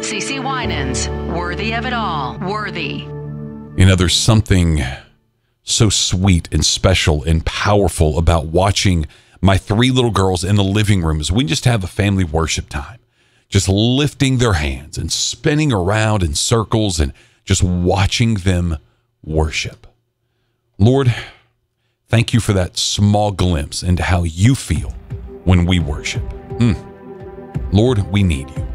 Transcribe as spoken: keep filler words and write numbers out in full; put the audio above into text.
CeCe Winans, Worthy of It All. Worthy. You know, there's something so sweet and special and powerful about watching my three little girls in the living room as we just have a family worship time, just lifting their hands and spinning around in circles and just watching them worship. Lord, thank you for that small glimpse into how you feel when we worship. Mm. Lord, we need you.